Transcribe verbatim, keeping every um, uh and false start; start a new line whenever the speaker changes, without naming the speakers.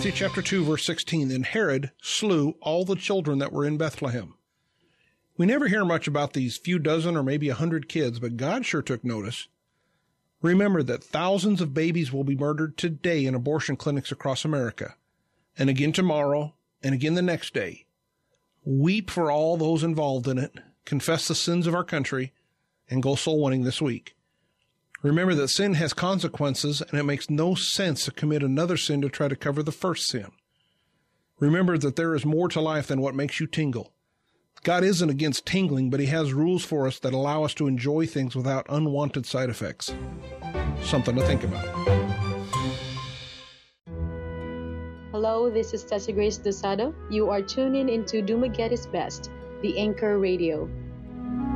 Matthew chapter two, verse sixteen, then Herod slew all the children that were in Bethlehem. We never hear much about these few dozen or maybe a hundred kids, but God sure took notice. Remember that thousands of babies will be murdered today in abortion clinics across America, and again tomorrow, and again the next day. Weep for all those involved in it, confess the sins of our country, and go soul winning this week. Remember that sin has consequences, and it makes no sense to commit another sin to try to cover the first sin. Remember that there is more to life than what makes you tingle. God isn't against tingling, but he has rules for us that allow us to enjoy things without unwanted side effects. Something to think about.
Hello, this is Tessa Grace Dosado. You are tuning into Dumaguete is Best, the Anchor Radio.